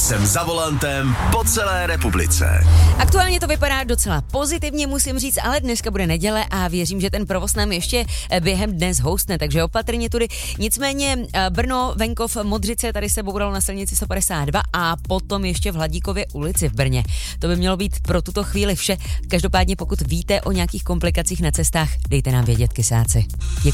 Jsem za volantem po celé republice. Aktuálně to vypadá docela pozitivně, musím říct, ale dneska bude neděle a věřím, že ten provoz nám ještě během dnes houstne, takže opatrně tudy. Nicméně Brno, venkov, Modřice, tady se boural na silnici 152 a potom ještě v Hladíkově ulici v Brně. To by mělo být pro tuto chvíli vše. Každopádně pokud víte o nějakých komplikacích na cestách, dejte nám vědět, kysáci. Děkuji.